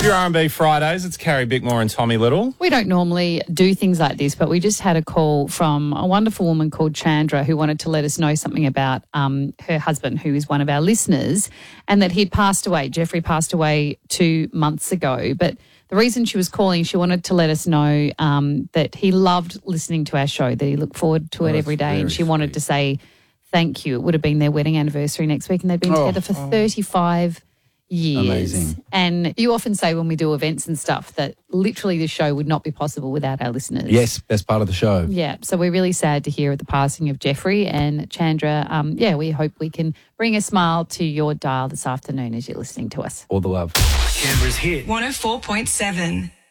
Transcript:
Your R&B Fridays, it's Carrie Bickmore and Tommy Little. We don't normally do things like this, but we just had a call from a wonderful woman called Chandra who wanted to let us know something about her husband, who is one of our listeners, and that he'd passed away. Jeffrey passed away 2 months ago. But the reason she was calling, she wanted to let us know that he loved listening to our show, that he looked forward to it every day, and she wanted to say thank you. It would have been their wedding anniversary next week, and they'd been together for 35 years. Amazing. And you often say when we do events and stuff that literally the show would not be possible without our listeners. Yes, best part of the show. Yeah, so we're really sad to hear of the passing of Jeffrey and Chandra. We hope we can bring a smile to your dial this afternoon as you're listening to us. All the love. Canberra's hit. 104.7.